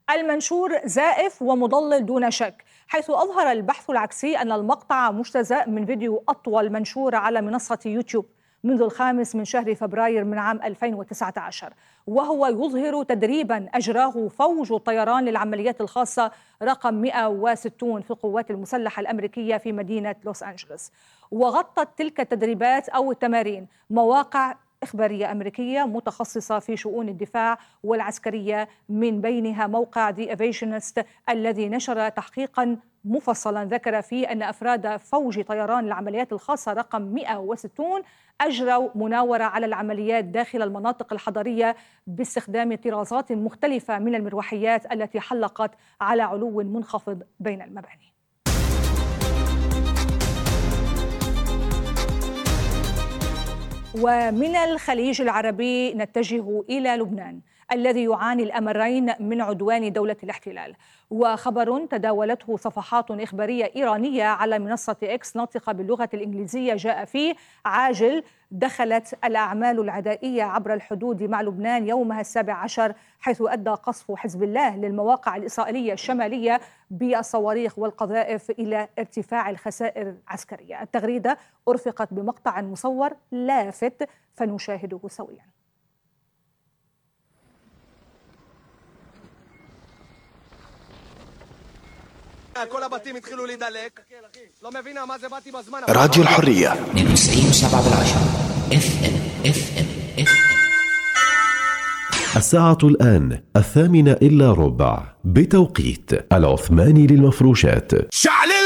المنشور زائف ومضلل دون شك، حيث أظهر البحث العكسي أن المقطع مجتزأ من فيديو أطول منشور على منصة يوتيوب منذ 5 من شهر فبراير من عام 2019، وهو يظهر تدريبا أجراه فوج الطيران للعمليات الخاصة رقم 160 في القوات المسلحة الأمريكية في مدينة لوس أنجلوس. وغطت تلك التدريبات أو التمارين مواقع إخبارية أمريكية متخصصة في شؤون الدفاع والعسكرية، من بينها موقع The Aviationist الذي نشر تحقيقا مفصلا ذكر فيه أن أفراد فوج طيران العمليات الخاصة رقم 160 أجروا مناورة على العمليات داخل المناطق الحضرية باستخدام طرازات مختلفة من المروحيات التي حلقت على علو منخفض بين المباني. ومن الخليج العربي نتجه إلى لبنان الذي يعاني الأمرين من عدوان دولة الاحتلال. وخبر تداولته صفحات إخبارية إيرانية على منصة إكس ناطقة باللغة الإنجليزية جاء فيه: عاجل، دخلت الأعمال العدائية عبر الحدود مع لبنان يومها 17، حيث أدى قصف حزب الله للمواقع الإسرائيلية الشمالية بالصواريخ والقذائف إلى ارتفاع الخسائر العسكرية. التغريدة أرفقت بمقطع مصور لافت فنشاهده سويا. راديو الحرية 92.7 FM. الساعة الآن 8:15 بتوقيت العثماني للمفروشات. شعل